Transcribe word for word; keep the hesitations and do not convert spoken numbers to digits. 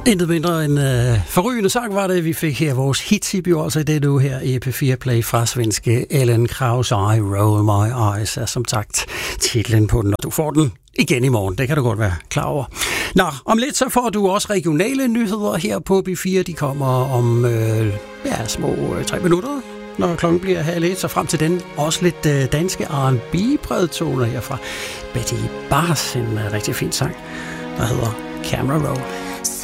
Intet mindre end øh, forrygende sang var det, vi fik her vores hit-tip jo, altså det du her i P fire Play fra svenske Ellen Krause. I Roll My Eyes er som sagt titlen på den, og du får den igen i morgen, det kan du godt være klar over. Nå, om lidt så får du også regionale nyheder her på B fire, de kommer om øh, ja, små øh, tre minutter, når klokken bliver halv et, så frem til den også lidt øh, danske R and B-bredtoner her fra Betty Bars, en øh, rigtig fin sang, der hedder Camera Roll.